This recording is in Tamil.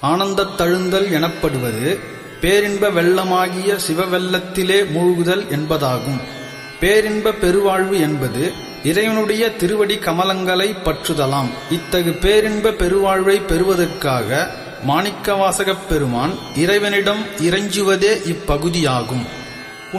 ஆனந்தத் தழுந்தல் எனப்படுவது பேரின்ப வெள்ளமாகிய சிவவெள்ளத்திலே மூழ்குதல் என்பதாகும். பேரின்ப பெருவாழ்வு என்பது இறைவனுடைய திருவடி கமலங்களை பற்றுதலாம். இத்தகு பேரின்ப பெருவாழ்வை பெறுவதற்காக மாணிக்கவாசகப் பெருமான் இறைவனிடம் இறைஞ்சுவதே இப்பகுதியாகும்.